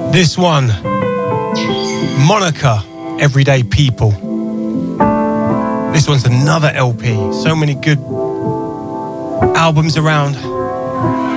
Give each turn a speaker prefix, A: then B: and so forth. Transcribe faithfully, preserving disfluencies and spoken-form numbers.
A: This one, Monica, Everyday People. This one's another L P. So many good albums around.